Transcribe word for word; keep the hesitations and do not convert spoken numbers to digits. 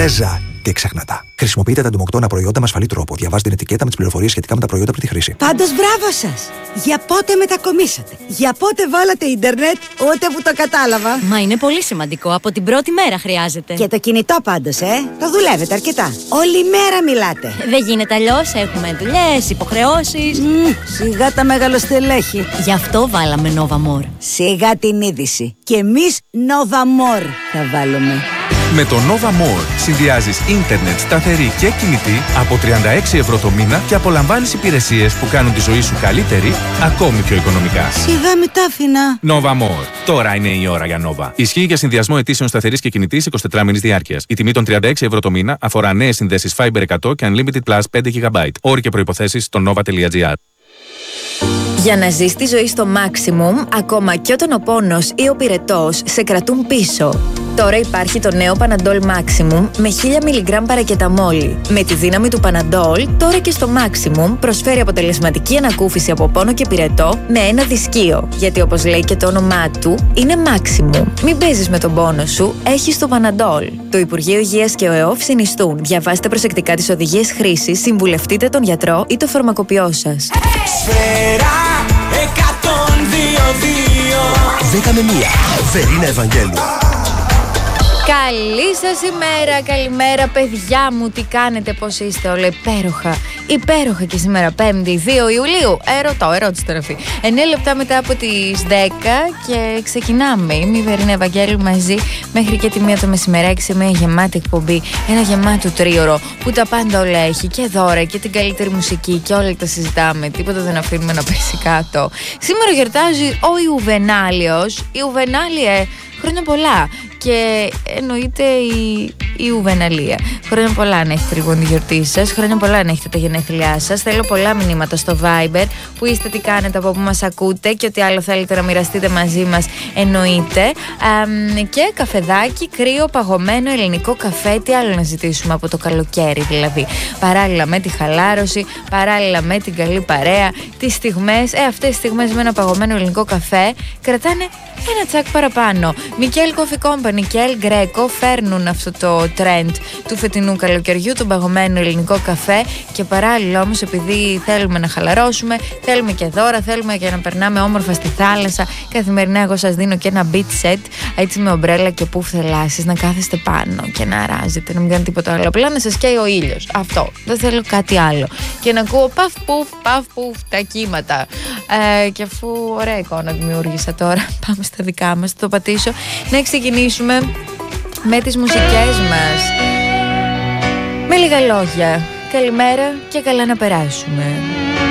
Τέζα. Και ξεχνάτα. Χρησιμοποιείτε τα ντομοκτώνα προϊόντα με ασφαλή τρόπο. Διαβάστε την ετικέτα με τις πληροφορίες σχετικά με τα προϊόντα πριν τη χρήση. Πάντως μπράβο σας! Για πότε μετακομίσατε? Για πότε βάλατε ίντερνετ? Ούτε που το κατάλαβα. Μα είναι πολύ σημαντικό. Από την πρώτη μέρα χρειάζεται. Και το κινητό πάντως, ε! Το δουλεύετε αρκετά. Όλη μέρα μιλάτε. Δεν γίνεται αλλιώς. Έχουμε δουλειές, υποχρεώσεις. Mm, σιγά τα μεγαλοστελέχη. Γι' αυτό βάλαμε Nova More. Σιγά την είδηση. Και εμείς Nova More θα βάλουμε. Με το Nova More συνδυάζεις ίντερνετ σταθερή και κινητή από τριάντα έξι ευρώ το μήνα και απολαμβάνεις υπηρεσίες που κάνουν τη ζωή σου καλύτερη, ακόμη πιο οικονομικά. Σιγά μη τα άφηνα. Nova More. Τώρα είναι η ώρα για Nova. Ισχύει για συνδυασμό αιτήσεων σταθερής και κινητής εικοσιτετράμινης διάρκειας. Η τιμή των τριάντα έξι ευρώ το μήνα αφορά νέες συνδέσεις Fiber εκατό και Unlimited Plus πέντε γιγαμπάιτ. Όροι και προϋποθέσεις στο nova.gr. Για να ζεις τη ζωή στο maximum, ακόμα και όταν ο πόνος ή ο πυρετός σε κρατούν πίσω. Τώρα υπάρχει το νέο Panadol Maximum με χίλια μιλιγκράμμ παρακεταμόλη. Με τη δύναμη του Panadol, τώρα και στο Maximum προσφέρει αποτελεσματική ανακούφιση από πόνο και πυρετό με ένα δισκείο. Γιατί όπως λέει και το όνομά του, είναι Maximum. Μην παίζεις με τον πόνο σου, έχεις το Panadol. Το Υπουργείο Υγείας και ο ΕΟΦ συνιστούν. Διαβάστε προσεκτικά τις οδηγίες χρήσης, συμβουλευτείτε τον γιατρό ή το φαρμακοποιό σας. Σφαίρα εκατόν δύο δύο. Δέκα με μία. Βερίνα Ευαγγέλου. Καλή σας ημέρα, καλημέρα παιδιά μου, τι κάνετε, πώς είστε, όλα υπέροχα, υπέροχα και σήμερα πέμπτη δύο Ιουλίου, ερωτώ, ερώτηση τροφή, εννέα λεπτά μετά από τις δέκα και ξεκινάμε, είμαι η Βερίνα Ευαγγέλου μαζί μέχρι και τη μία το μεσημεράκι σε μια γεμάτη εκπομπή, ένα γεμάτο τρίωρο που τα πάντα όλα έχει και δώρα και την καλύτερη μουσική και όλα τα συζητάμε, τίποτα δεν αφήνουμε να πέσει κάτω. Σήμερα γιορτάζει ο Ιουβενάλιος, Ιουβενάλιε, χρόνια πολλά. Και εννοείται η, η Ιουβεναλία. Χρόνια πολλά να έχετε λοιπόν τη γιορτή σας. Χρόνια πολλά να έχετε τα γενέθλιά σας. Θέλω πολλά μηνύματα στο Viber. Που είστε, τι κάνετε, από πού μας ακούτε και ό,τι άλλο θέλετε να μοιραστείτε μαζί μας, εννοείται. Α, και καφεδάκι, κρύο, παγωμένο, ελληνικό καφέ. Τι άλλο να ζητήσουμε από το καλοκαίρι δηλαδή. Παράλληλα με τη χαλάρωση, παράλληλα με την καλή παρέα. Τις στιγμές, ε, αυτές τις στιγμές με ένα παγωμένο ελληνικό καφέ κρατάνε ένα τσακ παραπάνω. Μικέλ Coffee Company και El Greco φέρνουν αυτό το trend του φετινού καλοκαιριού, τον παγωμένο ελληνικό καφέ, και παράλληλα όμως επειδή θέλουμε να χαλαρώσουμε, θέλουμε και δώρα, θέλουμε και να περνάμε όμορφα στη θάλασσα, καθημερινά εγώ σας δίνω και ένα beach set έτσι με ομπρέλα και πουφ θελάσσης, να κάθεστε πάνω και να αράζετε, να μην κάνετε τίποτα άλλο, απλά να σας καίει ο ήλιος, αυτό, δεν θέλω κάτι άλλο, και να ακούω παφ πουφ παφ πουφ τα κύματα, ε, και αφού ωραία εικόνα δημιούργησα τώρα, πάμε στα δικά μας, το πατήσω, να ξεκινήσουμε με τις μουσικές μας. Με λίγα λόγια, καλημέρα και καλά να περάσουμε.